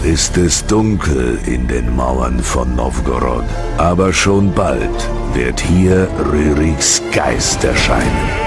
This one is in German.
ist es dunkel in den Mauern von Novgorod. Aber schon bald wird hier Rüriks Geist erscheinen.